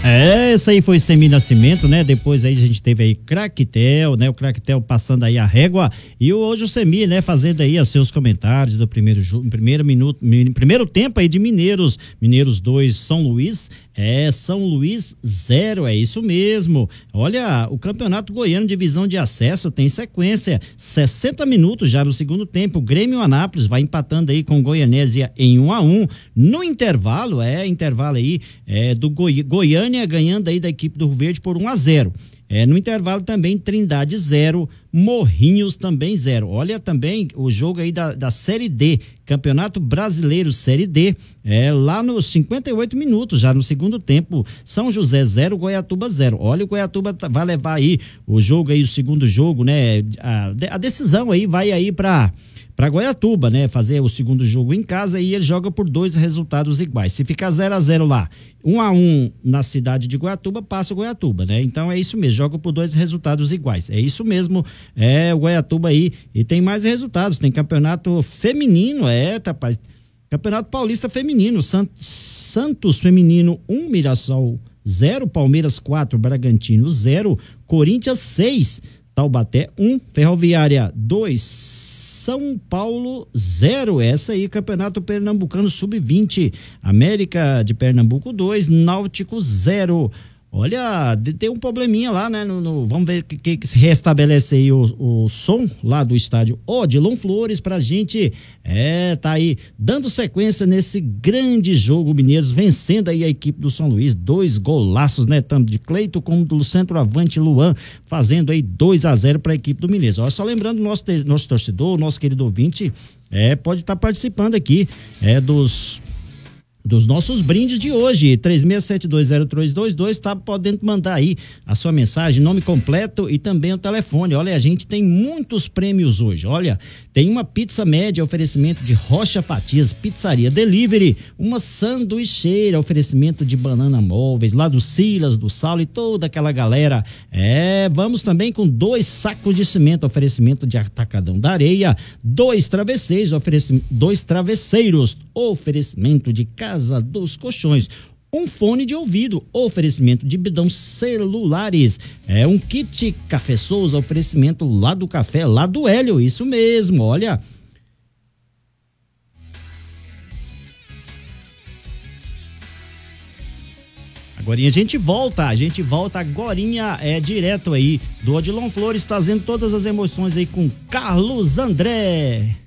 Essa aí foi Semi Nascimento, né? Depois aí a gente teve aí Craquetel, né? O Craquetel passando aí a régua e hoje o Semi, né? Fazendo aí os seus comentários do primeiro tempo aí de Mineiros 2, São Luís. São Luís 0, é isso mesmo. Olha, o Campeonato Goiano Divisão de Acesso tem sequência, 60 minutos já no segundo tempo. O Grêmio Anápolis vai empatando aí com Goianésia em 1-1. No intervalo, do Goiânia ganhando aí da equipe do Rio Verde por 1-0. No intervalo também Trindade 0, Morrinhos também 0. Olha também o jogo aí da Série D, Campeonato Brasileiro Série D, lá nos 58 minutos, já no segundo tempo, São José 0, Goiatuba 0. Olha, o Goiatuba vai levar aí o jogo aí, o segundo jogo, né? A decisão aí vai aí para Goiatuba, né? Fazer o segundo jogo em casa e ele joga por 2 resultados iguais. Se ficar 0-0 lá, 1-1 na cidade de Goiatuba, passa o Goiatuba, né? Então é isso mesmo, joga por 2 resultados iguais. É isso mesmo, o Goiatuba aí. E tem mais resultados, tem campeonato feminino, rapaz. Campeonato Paulista Feminino, Santos Feminino 1, Mirassol 0, Palmeiras 4, Bragantino 0, Corinthians 6, Taubaté 1, Ferroviária 2, São Paulo 0. Essa aí, Campeonato Pernambucano Sub-20, América de Pernambuco 2, Náutico 0. Olha, tem um probleminha lá, né? Vamos ver que se restabelece aí o som lá do estádio Odilon Flores pra gente, tá aí dando sequência nesse grande jogo. Mineiros vencendo aí a equipe do São Luís, 2 golaços, né? Tanto de Cleito como do centroavante Luan, fazendo aí 2-0 pra equipe do Mineiros. Olha, só lembrando nosso torcedor, nosso querido ouvinte, pode estar participando aqui, dos nossos brindes de hoje, 36720322, tá podendo mandar aí a sua mensagem, nome completo e também o telefone. Olha, a gente tem muitos prêmios hoje. Olha, tem uma pizza média, oferecimento de Rocha Fatias, Pizzaria Delivery, uma sanduicheira, oferecimento de Banana Móveis, lá do Silas, do Saulo e toda aquela galera. Vamos também com 2 sacos de cimento, oferecimento de Atacadão da Areia, 2 travesseiros, oferecimento de Casa dos Colchões, um fone de ouvido, oferecimento de bidão celulares, um kit Café Souza, oferecimento lá do café, lá do Hélio, isso mesmo, olha. Agorinha a gente volta agorinha, direto aí do Odilon Flores, trazendo todas as emoções aí com Carlos André.